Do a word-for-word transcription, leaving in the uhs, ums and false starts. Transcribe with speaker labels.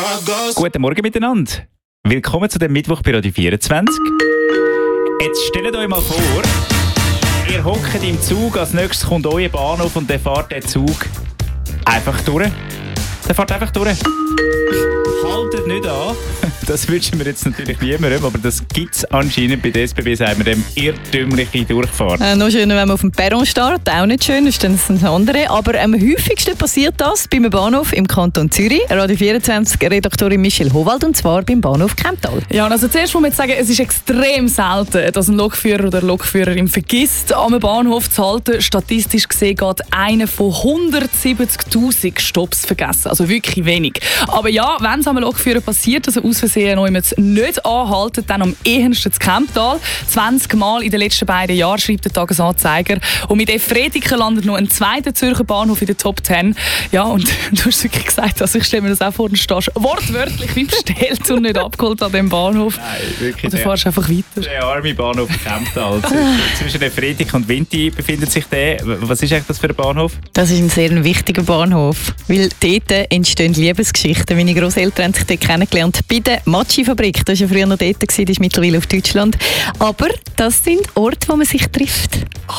Speaker 1: Guten Morgen miteinander. Willkommen zu dem Mittwoch bei Radio vierundzwanzig. Jetzt stellt euch mal vor, ihr hockt im Zug, als nächstes kommt euer Bahnhof und der fährt den Zug einfach durch. Der fährt einfach durch. Haltet nicht an. Das wünschen wir jetzt natürlich niemandem, aber das gibt es anscheinend bei der S B B, sagen wir dem, irrtümliche Durchfahrt.
Speaker 2: Äh, noch schöner, wenn man auf dem Perron steht, auch nicht schön, ist dann das andere. Aber am häufigsten passiert das beim Bahnhof im Kanton Zürich. Radio vierundzwanzig-Redaktorin Michelle Howald, und zwar beim Bahnhof Kemptal.
Speaker 3: Ja, also zuerst muss man jetzt sagen, es ist extrem selten, dass ein Lokführer oder Lokführerin vergisst, am Bahnhof zu halten. Statistisch gesehen geht einer von hundertsiebzigtausend Stopps vergessen. Also wirklich wenig. Aber ja, wenn es einem Lokführer passiert, dass er aus Versehen noch jemand nicht anhalten, dann am ehesten zu Kemptal. zwanzig Mal in den letzten beiden Jahren, schreibt der Tagesanzeiger. Und mit F. Frediken landet noch ein zweiter Zürcher Bahnhof in der Top zehn. Ja, und du hast wirklich gesagt, also ich stelle mir das auch vor, du stehst wortwörtlich wie bestellt und nicht abgeholt an dem Bahnhof.
Speaker 1: Nein, wirklich.
Speaker 3: Oder fahrst einfach weiter.
Speaker 1: Der arme Bahnhof Kemptal. Zwischen der Frediken und Winti befindet sich der. Was ist eigentlich das für ein Bahnhof?
Speaker 2: Das ist ein sehr wichtiger Bahnhof, weil dort entstehen Liebesgeschichten. Meine Grosseltern haben sich dort kennengelernt bei der Matschi-Fabrik. Das war ja früher noch dort, die ist mittlerweile auf Deutschland. Aber das sind Orte, wo man sich trifft.